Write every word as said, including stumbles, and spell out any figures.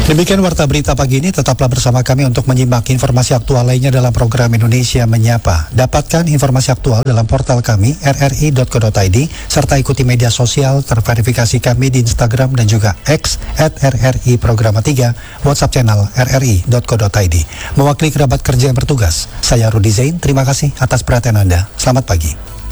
Demikian Warta Berita pagi ini, tetaplah bersama kami untuk menyimak informasi aktual lainnya dalam program Indonesia Menyapa. Dapatkan informasi aktual dalam portal kami r r i dot co dot i d serta ikuti media sosial terverifikasi kami di Instagram dan juga X at r r i programa tiga, WhatsApp channel r r i dot co dot i d. Mewakili kerabat kerja yang bertugas, saya Rudi Zain, terima kasih atas perhatian Anda. Selamat pagi.